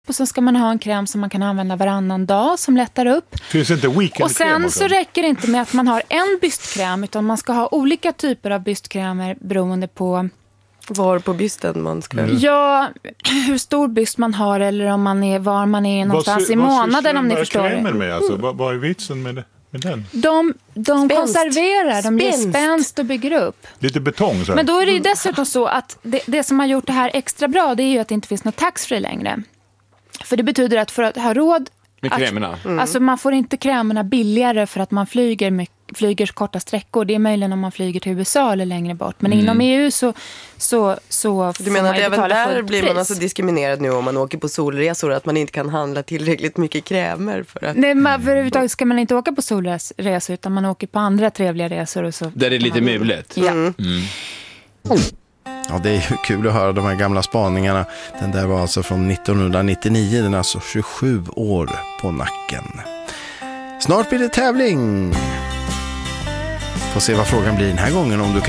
Och sen ska man ha en kräm som man kan använda varannan dag som lättar upp. Finns inte weekendkräm? Och sen så räcker det inte med att man har en bystkräm, utan man ska ha olika typer av bystkrämer beroende på var på bysten man ska... Ja, hur stor byst man har eller om man är, var man är någonstans i månaden, om ni förstår det. Med, alltså? Vad är vitsen med den? De konserverar, de ger spänst och bygger upp. Lite betong så här. Men då är det ju dessutom så att det som har gjort det här extra bra, det är ju att det inte finns något taxfree längre. För det betyder att för att ha råd med krämerna. Alltså man får inte krämerna billigare för att man flyger korta sträckor. Det är möjligen om man flyger till USA eller längre bort. Men inom EU så du menar att även där blir man alltså diskriminerad nu om man åker på solresor, att man inte kan handla tillräckligt mycket krämer för att... Nej, men överhuvudtaget ska man inte åka på solresor, utan man åker på andra trevliga resor. Och så där det är lite mulet. Ja. Ja, det är ju kul att höra de här gamla spaningarna. Den där var alltså från 1999, den är alltså 27 år på nacken. Snart blir det tävling. Får se vad frågan blir den här gången, om du kan